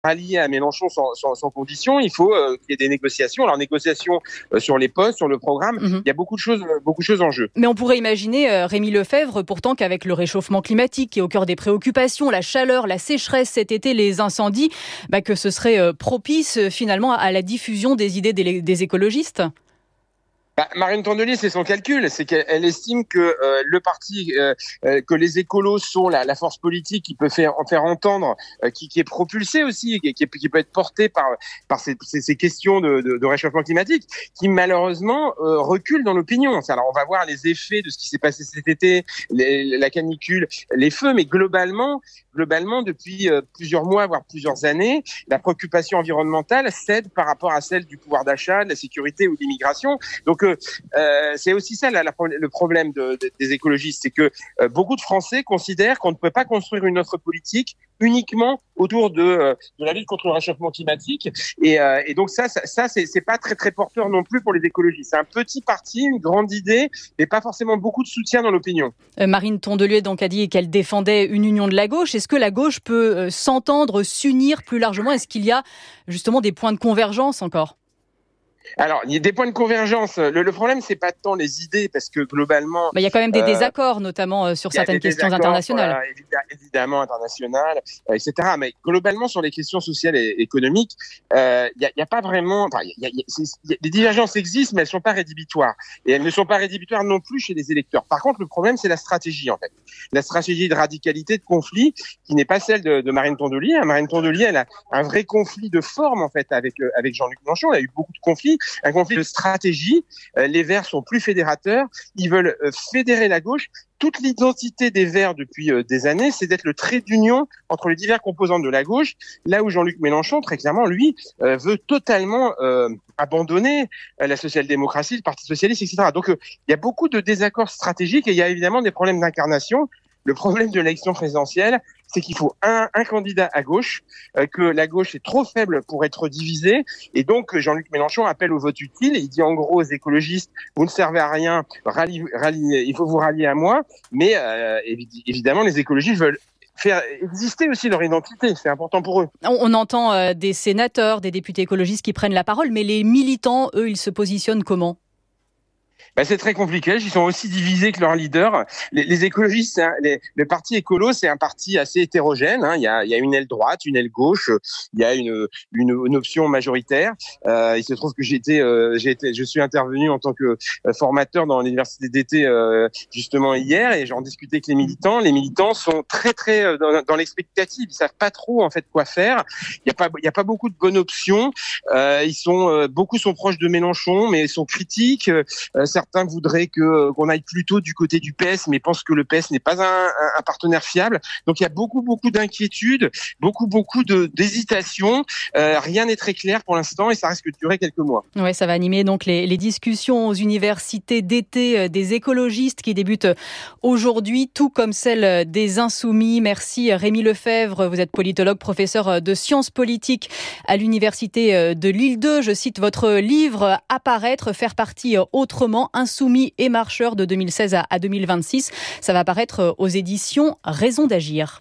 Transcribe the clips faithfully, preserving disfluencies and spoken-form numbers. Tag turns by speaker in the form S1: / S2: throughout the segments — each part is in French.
S1: rallier à Mélenchon sans, sans, sans condition. Il faut euh, qu'il y ait des négociations. Alors, négociations euh, sur les postes, sur le programme, mmh. il y a beaucoup de choses, beaucoup de choses en jeu.
S2: Mais on pourrait imaginer, euh, Rémi Lefebvre, pourtant qu'avec le réchauffement climatique qui est au cœur des préoccupations, la chaleur, la sécheresse cet été, les incendies, bah, que ce serait euh, propice euh, finalement à la diffusion des idées des, des écologistes.
S1: Bah, Marine Tondelier, c'est son calcul, c'est qu'elle estime que euh, le parti, euh, euh, que les écolos sont la, la force politique qui peut faire, en faire entendre, euh, qui, qui est propulsée aussi, qui, qui, qui peut être portée par par ces, ces, ces questions de, de, de réchauffement climatique, qui malheureusement euh, recule dans l'opinion. Alors on va voir les effets de ce qui s'est passé cet été, les, la canicule, les feux, mais globalement, globalement depuis euh, plusieurs mois, voire plusieurs années, la préoccupation environnementale cède par rapport à celle du pouvoir d'achat, de la sécurité ou de l'immigration. Donc que euh, c'est aussi ça la, la, le problème de, de, des écologistes, c'est que euh, beaucoup de Français considèrent qu'on ne peut pas construire une autre politique uniquement autour de, euh, de la lutte contre le réchauffement climatique. Et, euh, et donc ça, ça, ça c'est, c'est pas très très porteur non plus pour les écologistes. C'est un petit parti, une grande idée, mais pas forcément beaucoup de soutien dans l'opinion.
S2: Euh, Marine Tondelier donc a dit qu'elle défendait une union de la gauche. Est-ce que la gauche peut euh, s'entendre, s'unir plus largement ? Est-ce qu'il y a justement des points de convergence encore ?
S1: Alors, il y a des points de convergence. Le, le problème, c'est pas tant les idées, parce que globalement...
S2: Bah, il y a quand même des euh, désaccords, notamment euh, sur certaines questions internationales.
S1: Voilà, évidemment, évidemment internationales, euh, et cetera. Mais globalement, sur les questions sociales et économiques, euh, il y a, y a pas vraiment... Enfin, y a, y a, y a, les divergences existent, mais elles sont pas rédhibitoires. Et elles ne sont pas rédhibitoires non plus chez les électeurs. Par contre, le problème, c'est la stratégie, en fait. La stratégie de radicalité, de conflit, qui n'est pas celle de, de Marine Tondelier. Marine Tondelier, elle a un vrai conflit de forme, en fait, avec, euh, avec Jean-Luc Mélenchon. Elle a eu beaucoup de conflits. Un conflit de stratégie. Euh, les Verts sont plus fédérateurs. Ils veulent euh, fédérer la gauche. Toute l'identité des Verts depuis euh, des années, c'est d'être le trait d'union entre les divers composants de la gauche. Là où Jean-Luc Mélenchon, très clairement, lui, euh, veut totalement euh, abandonner euh, la social-démocratie, le Parti socialiste, et cetera. Donc, euh, il y a beaucoup de désaccords stratégiques et il y a évidemment des problèmes d'incarnation. Le problème de l'élection présidentielle, c'est qu'il faut un, un candidat à gauche, euh, que la gauche est trop faible pour être divisée, et donc Jean-Luc Mélenchon appelle au vote utile. Il dit en gros aux écologistes, vous ne servez à rien, ralliez, ralliez, il faut vous rallier à moi, mais euh, évidemment les écologistes veulent faire exister aussi leur identité, c'est important pour eux.
S2: On, on entend euh, des sénateurs, des députés écologistes qui prennent la parole, mais les militants, eux, ils se positionnent comment ?
S1: Ben, c'est très compliqué. Ils sont aussi divisés que leurs leaders. Les, les écologistes, hein, les, le parti écolo, c'est un parti assez hétérogène. Hein. Il y a, il y a une aile droite, une aile gauche. Il y a une, une, une option majoritaire. Euh, il se trouve que j'ai été, euh, j'ai été, je suis intervenu en tant que formateur dans l'université d'été euh, justement hier, et j'en discutais avec les militants. Les militants sont très très dans, dans l'expectative. Ils savent pas trop en fait quoi faire. Il y a pas, il y a pas beaucoup de bonnes options. Euh, ils sont, euh, beaucoup sont proches de Mélenchon, mais ils sont critiques. Euh, Certains voudraient que qu'on aille plutôt du côté du P S, mais pensent que le P S n'est pas un, un, un partenaire fiable. Donc il y a beaucoup beaucoup d'inquiétudes, beaucoup beaucoup de d'hésitations. Euh, rien n'est très clair pour l'instant et ça risque de durer quelques mois.
S2: Ouais, ça va animer donc les, les discussions aux universités d'été des écologistes qui débutent aujourd'hui, tout comme celle des Insoumis. Merci Rémi Lefebvre, vous êtes politologue, professeur de sciences politiques à l'université de Lille deux. Je cite votre livre Apparaître, faire partie autrement. Insoumis et marcheurs de deux mille seize à deux mille vingt-six. Ça va paraître aux éditions Raison d'agir.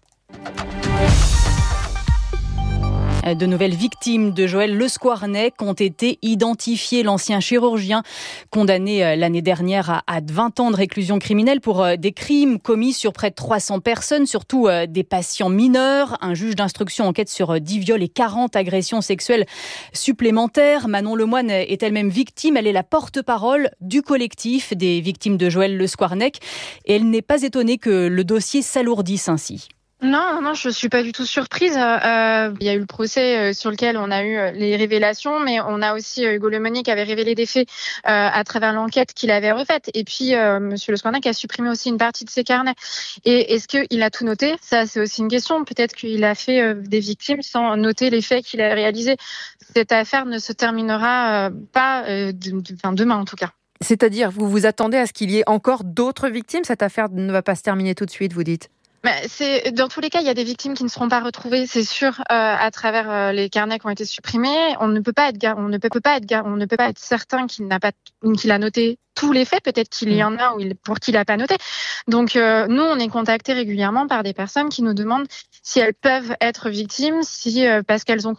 S2: De nouvelles victimes de Joël Le Squarnec ont été identifiées. L'ancien chirurgien, condamné l'année dernière à vingt ans de réclusion criminelle pour des crimes commis sur près de trois cents personnes, surtout des patients mineurs. Un juge d'instruction enquête sur dix viols et quarante agressions sexuelles supplémentaires. Manon Lemoine est elle-même victime. Elle est la porte-parole du collectif des victimes de Joël Le Squarnec. Et elle n'est pas étonnée que le dossier s'alourdisse ainsi.
S3: Non, non, je suis pas du tout surprise. Euh, il y a eu le procès sur lequel on a eu les révélations, mais on a aussi Hugo Lemonier qui avait révélé des faits euh, à travers l'enquête qu'il avait refaite. Et puis, euh, Monsieur Le Squarnec a supprimé aussi une partie de ses carnets. Et est-ce qu'il a tout noté ? Ça, c'est aussi une question. Peut-être qu'il a fait euh, des victimes sans noter les faits qu'il a réalisés. Cette affaire ne se terminera euh, pas euh, de, de, enfin, demain, en tout cas.
S4: C'est-à-dire, vous vous attendez à ce qu'il y ait encore d'autres victimes ? Cette affaire ne va pas se terminer tout de suite, vous dites ?
S3: Bah, c'est dans tous les cas, il y a des victimes qui ne seront pas retrouvées, c'est sûr, euh, à travers euh, les carnets qui ont été supprimés. On ne peut pas être, gar- on ne peut pas être, gar- on ne peut pas être certain qu'il n'a pas, qu'il a noté tous les faits. Peut-être qu'il y en a ou il, pour qui il n'a pas noté. Donc euh, nous, on est contactés régulièrement par des personnes qui nous demandent si elles peuvent être victimes, si euh, parce qu'elles ont